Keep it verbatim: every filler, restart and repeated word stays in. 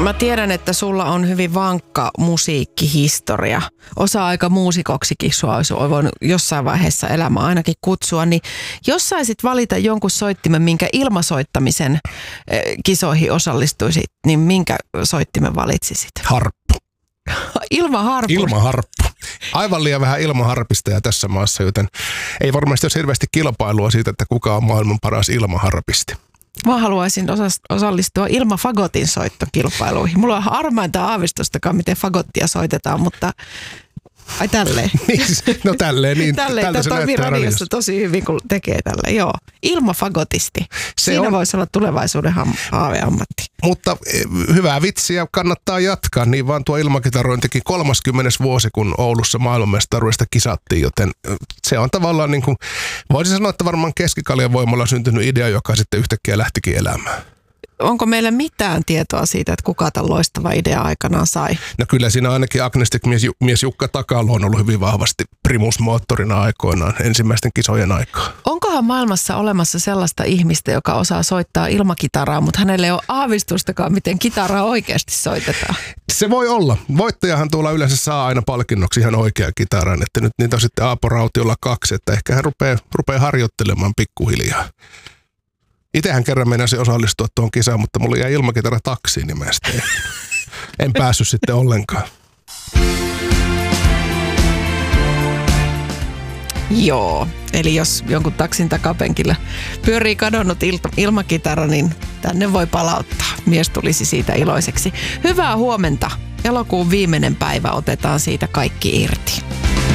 Mä tiedän, että sulla on hyvin vankka musiikkihistoria. Osa-aika muusikoksikin sua olisi voinut jossain vaiheessa elämää ainakin kutsua. Niin jos saisit valita jonkun soittimen, minkä ilmasoittamisen kisoihin osallistuisit, niin minkä soittimen valitsisit? Harppu. Ilmaharppu. Ilmaharppu. Aivan liian vähän ilmaharpistajia tässä maassa, joten ei varmasti ole hirveästi kilpailua siitä, että kuka on maailman paras ilmaharpisti. Mä haluaisin osallistua ilmafagotin soittokilpailuihin. Mulla on harmainta aavistustakaan, miten fagottia soitetaan, mutta ai tälleen. No tälleen, niin tälleen, tämä toimii radiossa tosi hyvin, kun tekee tälleen. Joo, ilmafagotisti. Se Siinä on... voisi olla tulevaisuuden haaveammatti. Mutta hyvää vitsiä kannattaa jatkaa, niin vaan tuo ilmakitarointikin kolmaskymmenes vuosi, kun Oulussa maailmanmestaruudesta kisattiin, joten se on tavallaan niin kuin, voisin sanoa, että varmaan Keskikaljan voimalla syntynyt idea, joka sitten yhtäkkiä lähtikin elämään. Onko meillä mitään tietoa siitä, että kuka tämän loistava idea aikanaan sai? No kyllä siinä ainakin agnestic-mies mies Jukka Takalo on ollut hyvin vahvasti primusmoottorina aikoinaan, ensimmäisten kisojen aikaa. Onkohan maailmassa olemassa sellaista ihmistä, joka osaa soittaa ilmakitaraa, mutta hänelle ei ole aavistustakaan, miten kitaraa oikeasti soitetaan? Se voi olla. Voittajahan tuolla yleensä saa aina palkinnoksi ihan oikean kitaran, että nyt niitä on sitten Aapo Rautiolla kaksi, että ehkä hän rupeaa, rupeaa harjoittelemaan pikkuhiljaa. Itsehän kerran meinasin osallistua tuohon kisaan, mutta mulla jäi ilmakitara taksiin, niin mä sitten en päässyt sitten ollenkaan. Joo, eli jos jonkun taksin takapenkillä pyörii kadonnut il- ilmakitara, niin tänne voi palauttaa. Mies tulisi siitä iloiseksi. Hyvää huomenta. Elokuun viimeinen päivä, otetaan siitä kaikki irti.